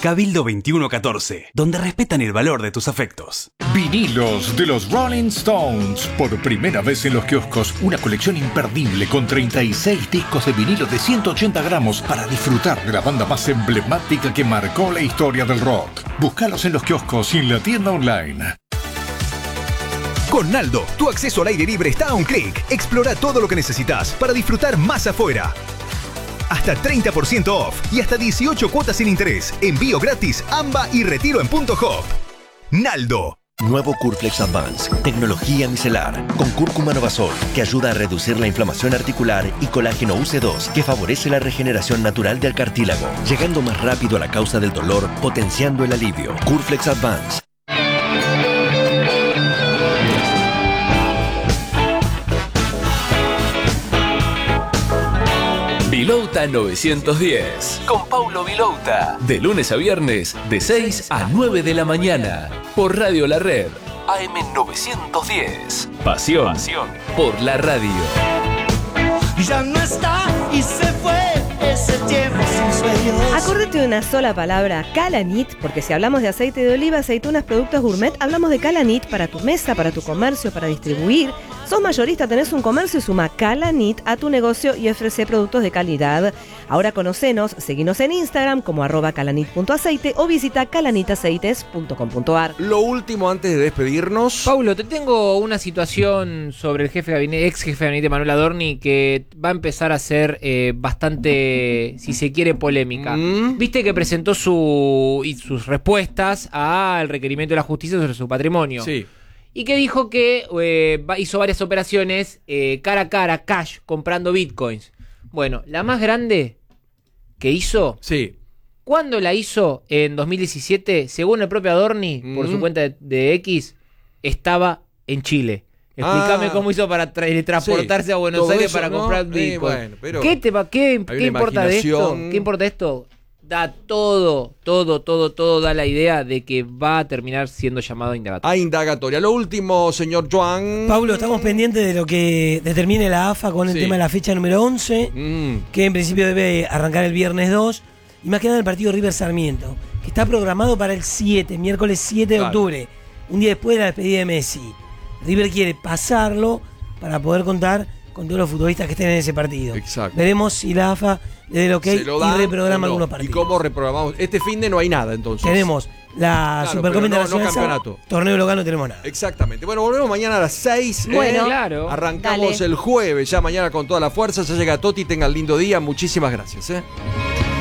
Cabildo 2114, donde respetan el valor de tus afectos. Vinilos de los Rolling Stones. Por primera vez en los kioscos, una colección imperdible con 36 discos de vinilo de 180 gramos para disfrutar de la banda más emblemática que marcó la historia del rock. Búscalos en los kioscos y en la tienda online. Con Naldo, tu acceso al aire libre está a un clic. Explora todo lo que necesitas para disfrutar más afuera. Hasta 30% off y hasta 18 cuotas sin interés. Envío gratis, AMBA y retiro en Punto Hop. Naldo. Nuevo Curflex Advance, tecnología micelar, con cúrcuma novasol, que ayuda a reducir la inflamación articular, y colágeno UC2, que favorece la regeneración natural del cartílago, llegando más rápido a la causa del dolor, potenciando el alivio. Curflex Advance. Vilouta 910, con Paulo Vilouta, de lunes a viernes, de 6 a 9 de la mañana, por Radio La Red, AM 910. Pasión por la radio. Ya no está y se fue ese tiempo sin sueños. Acordate de una sola palabra, Calanit, porque si hablamos de aceite de oliva, aceitunas, productos gourmet, hablamos de Calanit para tu mesa, para tu comercio, para distribuir. Sos mayorista, tenés un comercio, suma Calanit a tu negocio y ofrece productos de calidad. Ahora conocenos, seguinos en Instagram como @calanit.aceite o visita calanitaceites.com.ar. Lo último antes de despedirnos. Paulo, te tengo una situación sobre el jefe de gabinete, ex jefe de gabinete Manuel Adorni, que va a empezar a ser bastante, si se quiere, polémica. Viste que presentó sus respuestas al requerimiento de la justicia sobre su patrimonio. Sí. Y que dijo que hizo varias operaciones cara a cara, cash, comprando bitcoins. Bueno, la más grande que hizo, sí. ¿Cuándo la hizo? En 2017, según el propio Adorni, por su cuenta de X, estaba en Chile. Explícame cómo hizo para transportarse a Buenos Aires para comprar bitcoin. Bueno, pero ¿Qué importa de esto? ¿Qué importa esto? Da todo da la idea de que va a terminar siendo llamado a indagatoria. A indagatoria. Lo último, señor Joan. Paulo, estamos pendientes de lo que determine la AFA con el tema de la fecha número 11, que en principio debe arrancar el viernes 2, y más que nada el partido River Sarmiento, que está programado para el miércoles 7 de octubre, un día después de la despedida de Messi. River quiere pasarlo para poder contar con todos los futbolistas que estén en ese partido. Exacto. Veremos si la AFA le da el ok y reprograma algunos partidos. ¿Y cómo reprogramamos? Este fin de no hay nada, entonces. Tenemos la Supercopa Internacional, no campeonato. Torneo local no tenemos nada. Exactamente. Bueno, volvemos mañana a las 6. Bueno, claro. Arrancamos el jueves, ya mañana con toda la fuerza. Ya llega Toti, tengan lindo día. Muchísimas gracias.